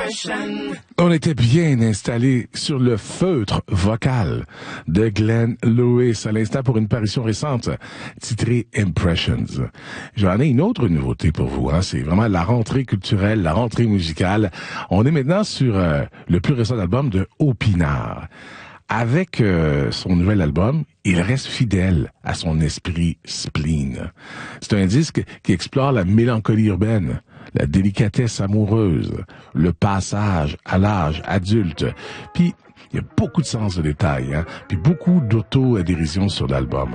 On était bien installé sur le feutre vocal de Glenn Lewis à l'instant pour une parution récente titrée Impressions. J'en ai une autre nouveauté pour vous, hein. C'est vraiment la rentrée culturelle, la rentrée musicale. On est maintenant sur le plus récent album de Opinard. Avec son nouvel album, il reste fidèle à son esprit spleen. C'est un disque qui explore la mélancolie urbaine, la délicatesse amoureuse, le passage à l'âge adulte. Puis, il y a beaucoup de sens de détail, hein? Puis beaucoup d'auto-dérision sur l'album.